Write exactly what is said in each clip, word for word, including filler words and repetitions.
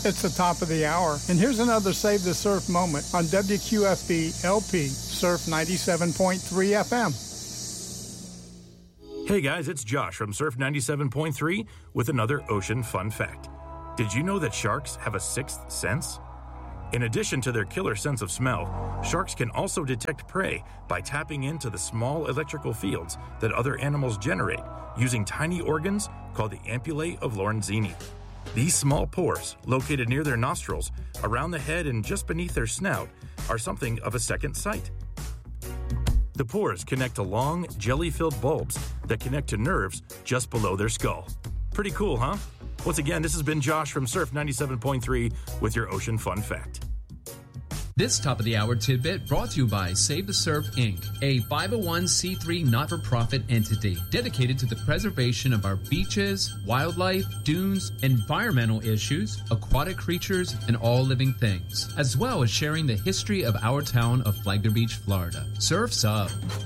It's the top of the hour, and here's another Save the Surf moment on W Q F B L P Surf ninety-seven point three F M. Hey guys, it's Josh from Surf ninety-seven point three with another ocean fun fact. Did you know that sharks have a sixth sense? In addition to their killer sense of smell, sharks can also detect prey by tapping into the small electrical fields that other animals generate using tiny organs called the ampullae of Lorenzini. These small pores, located near their nostrils, around the head and just beneath their snout, are something of a second sight. The pores connect to long, jelly-filled bulbs that connect to nerves just below their skull. Pretty cool, huh? Once again, this has been Josh from Surf ninety-seven point three with your Ocean Fun Fact. This top-of-the-hour tidbit brought to you by Save the Surf, Incorporated, a five oh one c three not-for-profit entity dedicated to the preservation of our beaches, wildlife, dunes, environmental issues, aquatic creatures, and all living things, as well as sharing the history of our town of Flagler Beach, Florida. Surf's up!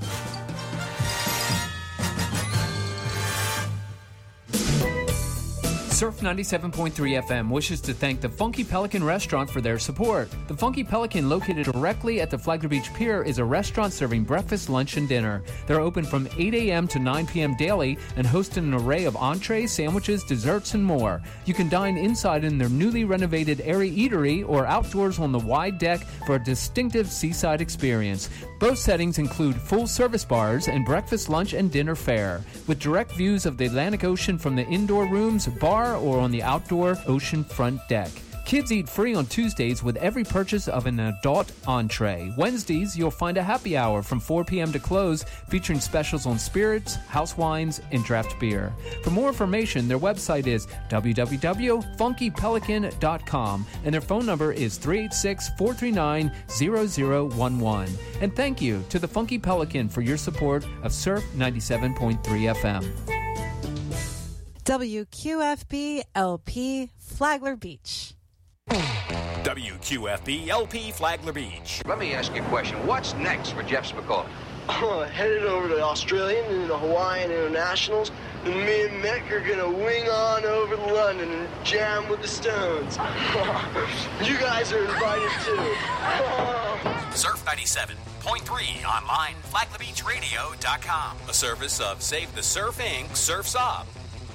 Surf ninety-seven point three F M wishes to thank the Funky Pelican Restaurant for their support. The Funky Pelican, located directly at the Flagler Beach Pier, is a restaurant serving breakfast, lunch, and dinner. They're open from eight a.m. to nine p.m. daily and host an array of entrees, sandwiches, desserts, and more. You can dine inside in their newly renovated airy eatery or outdoors on the wide deck for a distinctive seaside experience. Both settings include full-service bars and breakfast, lunch, and dinner fare, with direct views of the Atlantic Ocean from the indoor rooms, bar, or on the outdoor ocean front deck. Kids eat free on Tuesdays with every purchase of an adult entree. Wednesdays, you'll find a happy hour from four p.m. to close, featuring specials on spirits, house wines, and draft beer. For more information, their website is w w w dot funky pelican dot com, and their phone number is three eight six, four three nine, zero zero one one. And thank you to the Funky Pelican for your support of Surf ninety-seven point three F M. W Q F B L P Flagler Beach. W Q F B L P Flagler Beach. Let me ask you a question. What's next for Jeff Spicoli? Oh, headed over to the Australian and the Hawaiian Internationals, and me and Mick are gonna wing on over to London and jam with the Stones. You guys are invited too. Surf ninety-seven point three online, flagler beach radio dot com. A service of Save the Surf, Incorporated. Surf's Up.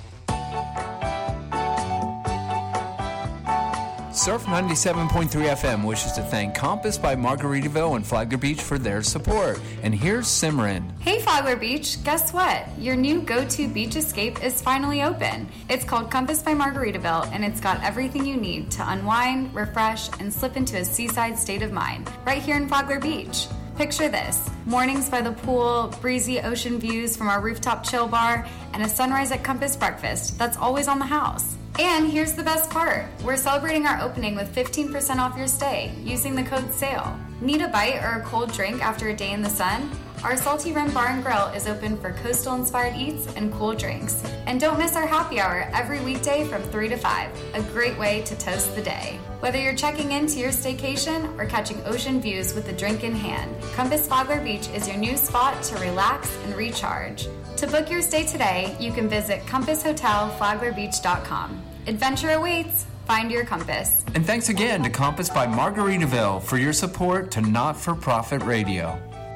Surf ninety-seven point three F M wishes to thank Compass by Margaritaville and Flagler Beach for their support. And here's Simran. Hey Flagler Beach, guess what? Your new go-to beach escape is finally open. It's called Compass by Margaritaville, and it's got everything you need to unwind, refresh, and slip into a seaside state of mind right here in Flagler Beach. Picture this: mornings by the pool, breezy ocean views from our rooftop chill bar, and a sunrise at Compass breakfast that's always on the house. And here's the best part. We're celebrating our opening with fifteen percent off your stay using the code SALE. Need a bite or a cold drink after a day in the sun? Our Salty Rim Bar and Grill is open for coastal-inspired eats and cool drinks. And don't miss our happy hour every weekday from three to five, a great way to toast the day. Whether you're checking into your staycation or catching ocean views with a drink in hand, Compass Flagler Beach is your new spot to relax and recharge. To book your stay today, you can visit compass hotel flagler beach dot com. Adventure awaits. Find your compass. And thanks again to Compass by Margaritaville for your support to Not-for-Profit Radio.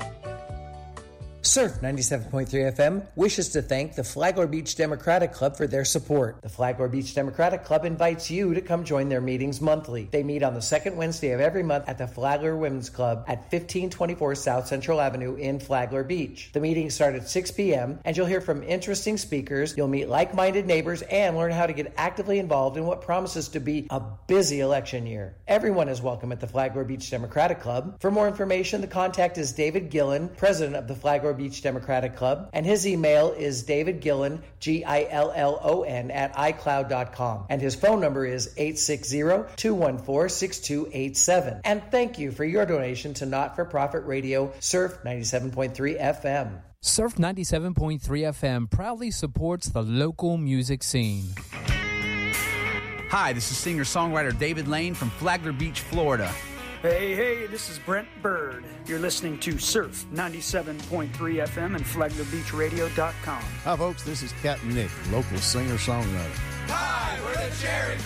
Surf ninety-seven point three F M wishes to thank the Flagler Beach Democratic Club for their support. The Flagler Beach Democratic Club invites you to come join their meetings monthly. They meet on the second Wednesday of every month at the Flagler Women's Club at fifteen twenty-four South Central Avenue in Flagler Beach. The meetings start at six p.m. and you'll hear from interesting speakers, you'll meet like-minded neighbors, and learn how to get actively involved in what promises to be a busy election year. Everyone is welcome at the Flagler Beach Democratic Club. For more information, the contact is David Gillen, president of the Flagler Beach Democratic Club, and his email is David Gillen, G I L L O N, at i cloud dot com, and his phone number is eight six zero, two one four, six two eight seven. And thank you for your donation to Not-for-Profit Radio, Surf ninety-seven point three F M. Surf ninety-seven point three F M proudly supports the local music scene. Hi, this is singer-songwriter David Lane from Flagler Beach, Florida. Hey, hey, this is Brent Bird. You're listening to Surf ninety-seven point three F M and flagler beach radio dot com. Hi, folks, this is Captain Nick, local singer-songwriter. Hi, we're the Cherry Drops.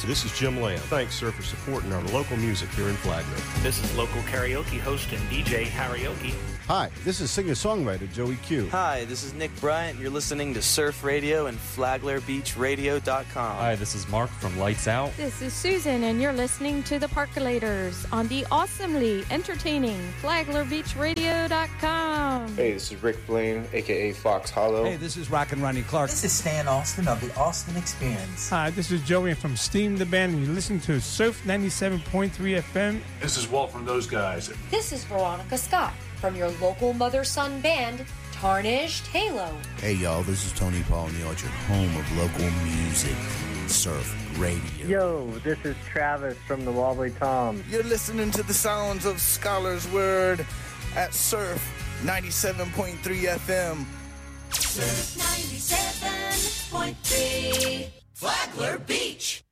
This is Jim Lamb. Thanks, sir, for supporting our local music here in Flagler. This is local karaoke host and D J Harryoke. Hi, this is singer-songwriter Joey Q. Hi, this is Nick Bryant. You're listening to Surf Radio and Flagler Beach Radio dot com. Hi, this is Mark from Lights Out. This is Susan, and you're listening to The Parkolators on the awesomely entertaining Flagler Beach Radio dot com. Hey, this is Rick Blaine, a k a. Fox Hollow. Hey, this is Rockin' Ronnie Clark. This is Stan Austin of the Austin Experience. Hi, this is Joey from Steam the Band, and you listen to Surf ninety-seven point three F M. This is Walt from Those Guys. This is Veronica Scott from your local mother-son band, Tarnished Halo. Hey, y'all, this is Tony Paul in the Orchard, home of local music, Surf Radio. Yo, this is Travis from the Wobbly Tom. You're listening to the sounds of Scholar's Word at Surf ninety-seven point three F M. Surf ninety-seven point three, Flagler Beach.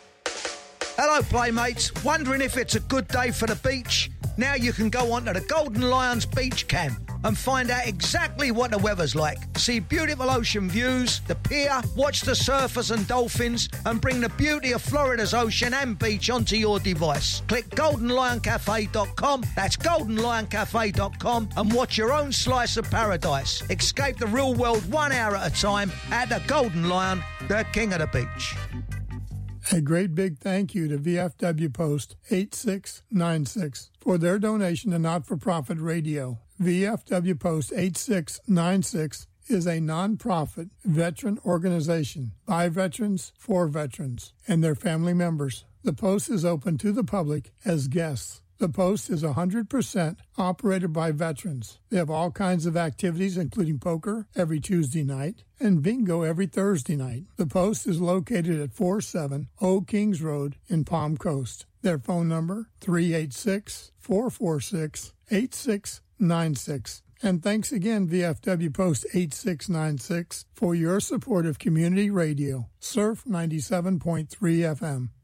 Hello, playmates. Wondering if it's a good day for the beach? Now you can go onto the Golden Lions Beach Camp and find out exactly what the weather's like. See beautiful ocean views, the pier, watch the surfers and dolphins, and bring the beauty of Florida's ocean and beach onto your device. Click golden lion cafe dot com, that's golden lion cafe dot com, and watch your own slice of paradise. Escape the real world one hour at a time at the Golden Lion, the king of the beach. A great big thank you to V F W Post eight six nine six for their donation to Not-for-Profit Radio. V F W Post eight six nine six is a non-profit veteran organization by veterans for veterans and their family members. The Post is open to the public as guests. The Post is one hundred percent operated by veterans. They have all kinds of activities, including poker every Tuesday night and bingo every Thursday night. The Post is located at forty-seven Old Kings Road in Palm Coast. Their phone number, three eight six, four four six, eight six nine six. And thanks again, V F W Post eight six nine six, for your support of community radio, Surf ninety-seven point three F M.